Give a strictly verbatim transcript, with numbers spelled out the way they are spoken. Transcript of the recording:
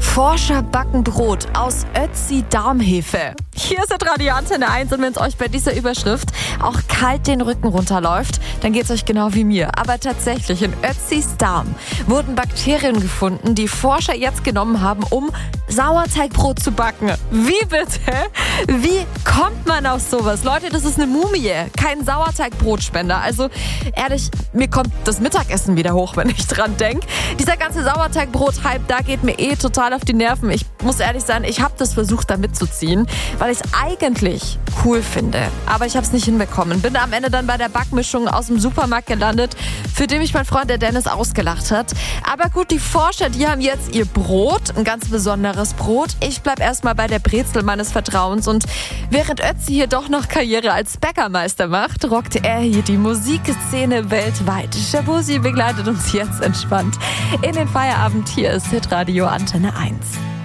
Forscher backen Brot aus Ötzi-Darmhefe. Hier ist der Radio Antenne eins und wenn es euch bei dieser Überschrift auch kalt den Rücken runterläuft, dann geht es euch genau wie mir. Aber tatsächlich, in Ötzis Darm wurden Bakterien gefunden, die Forscher jetzt genommen haben, um Sauerteigbrot zu backen. Wie bitte? Wie kommt man auf sowas? Leute, das ist eine Mumie, kein Sauerteigbrotspender. Also ehrlich, mir kommt das Mittagessen wieder hoch, wenn ich dran denke. Dieser ganze Sauerteigbrot-Hype, da geht mir eh total auf die Nerven. Ich muss ehrlich sein, ich habe das versucht, da mitzuziehen, weil ich es eigentlich cool finde. Aber ich habe es nicht hinbekommen. Bin am Ende dann bei der Backmischung aus dem Supermarkt gelandet, für die mich mein Freund der Dennis ausgelacht hat. Aber gut, die Forscher, die haben jetzt ihr Brot, ein ganz besonderes Brot. Ich bleib erstmal bei der Brezel meines Vertrauens. Und während Ötzi hier doch noch Karriere als Bäckermeister macht, rockt er hier die Musikszene weltweit. Shabuzi begleitet uns jetzt entspannt in den Feierabend. Hier ist Hitradio Antenne eins.